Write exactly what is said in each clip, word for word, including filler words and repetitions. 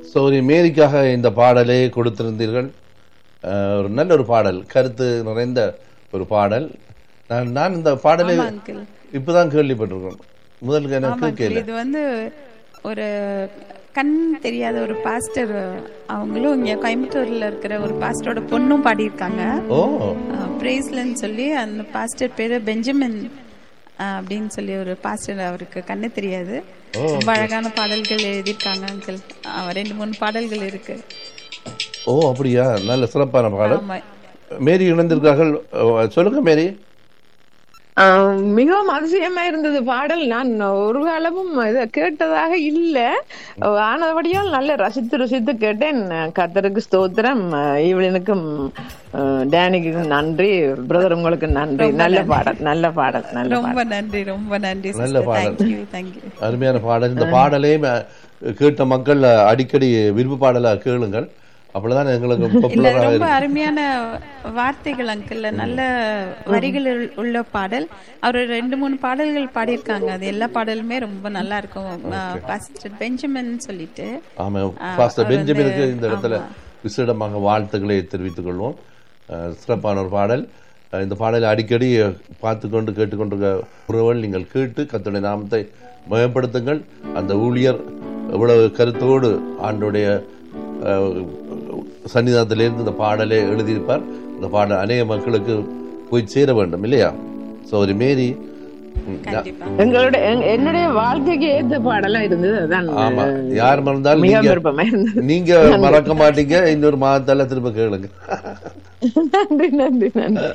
சௌரி மேரிக்காக இந்த பாடலை கொடுத்திருந்தீர்கள். ஒரு நல்ல ஒரு பாடல், கருத்து நிறைந்த ஒரு பாடல். நான் நான் இந்த பாடலை இப்பதான் கேள்விப்பட்டிருக்கேன், முதல் எனக்கு கேள்வி. இது வந்து ஒரு கண் தெரியாத ஒரு பாஸ்டர், அவங்களும் இங்க கோயம்புத்தூர்ல இருக்கிற ஒரு பாஸ்டரோட பொண்ணும் பாடியிருக்காங்க. ஓ, பிரேஸ்லன்னு சொல்லி அந்த பாஸ்டர் பேரு பெஞ்சமின் அப்படின்னு சொல்லி ஒரு பாஸ்டர். அவருக்கு கண்ணு தெரியாது, ரொம்ப அழகான பாடல்கள் எழுதியிருக்காங்க அங்கிள். ரெண்டு மூணு பாடல்கள் இருக்கு. ஓ அப்படியா, நல்ல சிறப்பான பாடல். மேரி இணைந்திருக்கார்கள், சொல்லுங்க மேரி. மிகவும் அதிசயமா இருந்தது பாடல். நான் ஒரு காலமும் இதை கேட்டதாக இல்ல, ஆனபடியால் நல்ல ரசித்து ரசித்து கேட்டேன். கர்த்தருக்கு ஸ்தோத்திரம், ஈவனுக்கும் டேனிக்கும் நன்றி, பிரதர் உங்களுக்கு நன்றி. நல்ல பாடல், நல்ல பாடல், நல்ல ரொம்ப நன்றி, ரொம்ப நன்றி. நல்ல பாடல், அருமையான பாடல். இந்த பாடலையும் கேட்ட மக்கள் அடிக்கடி விருப்ப பாடலா கேளுங்கள், அப்பதான் எங்களுக்கு ரொம்ப அருமையான வார்த்தைகள் அங்கிள், நல்ல வரிகள் உள்ள பாடல். அவர் ரெண்டு மூணு பாடல்கள் பாடியிருக்காங்க, அது எல்லா பாடலுமே ரொம்ப நல்லா இருக்கும். பாஸ்டர் பெஞ்சமின் சொல்லிட்டு, ஆமா, பாஸ்டர் பெஞ்சமினுக்கு இந்த இடத்துல விசேடமாக வாழ்த்துக்களை தெரிவித்துக் கொள்வோம். சிறப்பான ஒரு பாடல். இந்த பாடலை அடிக்கடி பார்த்து கொண்டு கேட்டுக்கொண்டிருக்க உறவுகள், நீங்கள் கேட்டு கர்த்தருடைய நாமத்தை மயப்படுத்துங்கள். அந்த ஊழியர் எவ்வளவு கருத்தோடு ஆண்டுடைய சன்னிதானத்திலிருந்து இந்த பாடலை எழுதியிருப்பார். இந்த பாடல் அநேக மக்களுக்கு போய் சேர வேண்டும் இல்லையா? சௌரி மேரி, எங்களுடைய என்னுடைய வாழ்க்கைக்கு ஏற்ற பாடலா இருந்தது. ஆமா, யார் மறந்தாலும் நீங்க மறக்க மாட்டீங்க. இன்னொரு மாதத்தால திரும்ப கேளுங்க. நன்றி நன்றி நன்றி.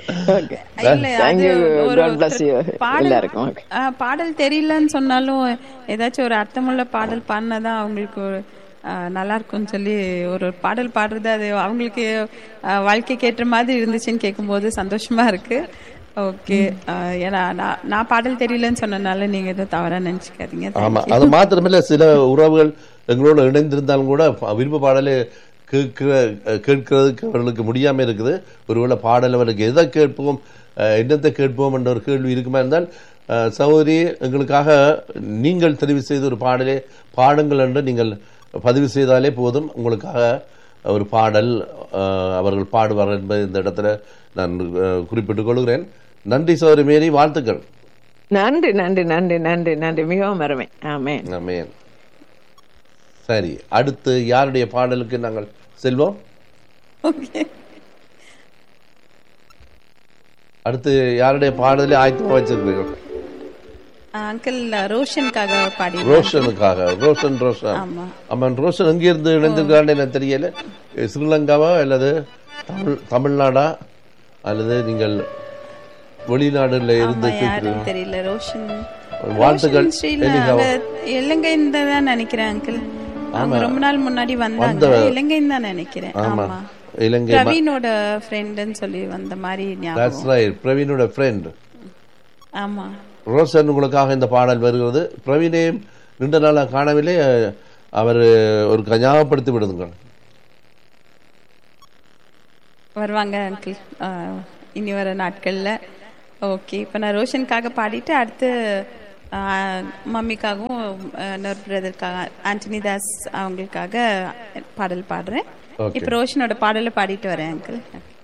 பாடல் தெரியலன்னு சொன்னாலும் ஏதாச்சும் ஒரு அர்த்தமுள்ள பாடல் பாடினாதான் அவங்களுக்கு நல்லா இருக்கும்னு சொல்லி ஒரு பாடல் பாடுறது, அது அவங்களுக்கு வாழ்க்கைக்கு ஏற்ற மாதிரி இருந்துச்சுன்னு கேட்கும்போது சந்தோஷமா இருக்கு. ஓகே, ஏன்னா நான் பாடல் தெரியலன்னு சொன்னனால நீங்க எதுவும் தவறா நினைச்சுக்காதீங்க. ஆமா, அது மாத்திரமில்ல, சில உறவுகள் எங்களோட இணைந்திருந்தாலும் கூட விருப்ப பாடலை கேட்கிற கேட்கறதுக்கு அவர்களுக்கு முடியாம இருக்குது. ஒருவேளை பாடல் அவர்களுக்கு எதை கேட்போம், என்னத்தை கேட்போம் என்ற ஒரு கேள்வி இருக்குமா இருந்தால், சகோதரி எங்களுக்காக நீங்கள் தெரிவு செய்த ஒரு பாடலே பாடுங்கள் என்று நீங்கள் பதிவு செய்தாலே போதும், உங்களுக்காக ஒரு பாடல் அவர்கள் பாடுவார்கள் என்பதை இந்த இடத்துல நான் குறிப்பிட்டுக் கொள்கிறேன். நன்றி சகோதரி மேரி, வாழ்த்துக்கள். நன்றி நன்றி நன்றி நன்றி நன்றி, மிகவும் அருமை. ஆமென் ஆமென். சரி, அடுத்து யாருடைய பாடலுக்கு நாங்கள் செல்வோம்? அடுத்து யாருடைய பாடலை ஆயத்தமா வச்சிருக்கீர்கள்? அங்கிள் ரோஷனுக்காக பாடி. ரோஷனுக்காக, ரோஷன் ரோஷன் ஆமாம், ரோஷன் எங்க இருந்து இணைந்திருக்கான்னு எனக்கு தெரியல. ஸ்ரீலங்காவா அல்லது தமிழ் தமிழ்நாடா அல்லது நீங்கள் வெளிநாடுல இருந்து தெரியல. ரோஷன், வாழ்த்துக்கள். இலங்கை தான் நினைக்கிறேன் அங்கிள், அவங்க ரொம்ப நாள் முன்னாடி வந்தாங்க, இலங்கை தான் நினைக்கிறேன். ஆமா, இலங்கை பிரவீனோட ஃப்ரெண்ட்னு சொல்லி வந்த மாதிரி ஞாபகம். That's right, பிரவீனோட friend. ஆமா, ரோஷன் உங்களுக்காக இந்த பாடல் வருகிறது. பிரவீனையும் நீண்ட நாளா காணவில்லை, அவர் ஒரு ஞாபகப்படுத்தி விடுங்க. வருவாங்க அங்கிள் இனி வர நாட்கள்ல. ஓகே, இப்போ நான் ரோஷனுக்காக பாடிட்டு அடுத்து மம்மிக்காகவும் இன்னொரு பிரதருக்காக ஆண்டனி தாஸ் அவங்களுக்காக பாடல் பாடுறேன். இப்போ ரோஷனோட பாடலை பாடிட்டு வரேன் அங்கிள்.